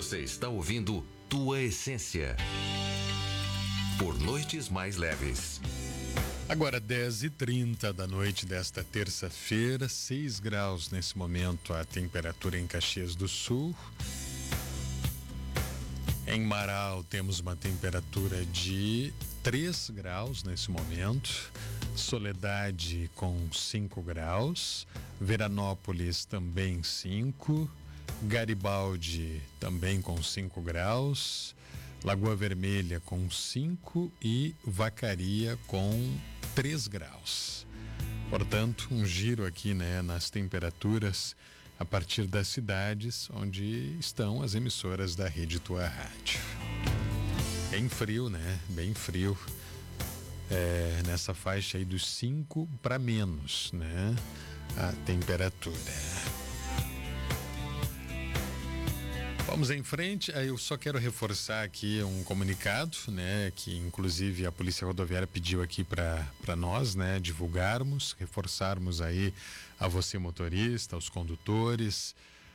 Você está ouvindo Tua Essência. Por Noites Mais Leves. Agora 10h30 da noite desta terça-feira, 6 graus nesse momento a temperatura em Caxias do Sul. Em Marau temos uma temperatura de 3 graus nesse momento. Soledade com 5 graus. Veranópolis também 5. Garibaldi também com 5 graus. Lagoa Vermelha com 5 e Vacaria com 3 graus. Portanto, um giro aqui, né, nas temperaturas a partir das cidades onde estão as emissoras da Rede Tua Rádio. Bem frio, né? Bem frio. Nessa faixa aí dos 5 para menos, né? A temperatura. Vamos em frente. Eu só quero reforçar aqui um comunicado, né, que inclusive a Polícia Rodoviária pediu aqui para nós, né, divulgarmos, reforçarmos aí a você motorista, aos condutores.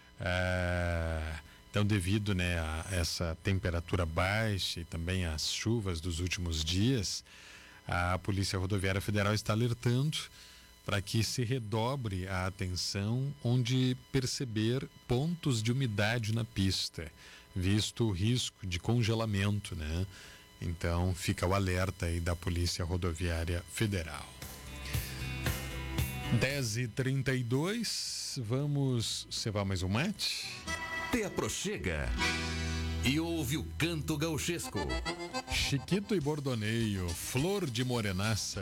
Então, devido, né, a essa temperatura baixa e também às chuvas dos últimos dias, a Polícia Rodoviária Federal está alertando para que se redobre a atenção onde perceber pontos de umidade na pista, visto o risco de congelamento, né? Então fica o alerta aí da Polícia Rodoviária Federal. 10h32, vamos cevar mais um mate? Te aproxega e ouve o canto gauchesco. Chiquito e Bordoneio, Flor de Morenaça.